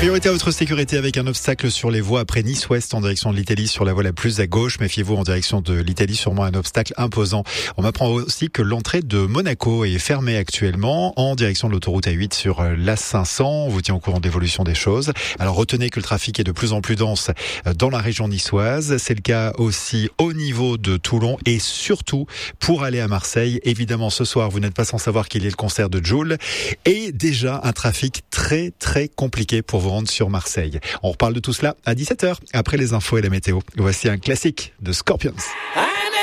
Priorité à votre sécurité avec un obstacle sur les voies après Nice-Ouest en direction de l'Italie sur la voie la plus à gauche. Méfiez-vous en direction de l'Italie, sûrement un obstacle imposant. On m'apprend aussi que l'entrée de Monaco est fermée actuellement en direction de l'autoroute A8 sur l'A500. On vous tient au courant de l'évolution des choses. Alors retenez que le trafic est de plus en plus dense dans la région niçoise. C'est le cas aussi au niveau de Toulon et surtout pour aller à Marseille. Évidemment, ce soir, vous n'êtes pas sans savoir qu'il y a le concert de Jul et déjà un trafic très très compliqué pour vous rendre sur Marseille. On reparle de tout cela à 17h après les infos et la météo. Voici un classique de Scorpions.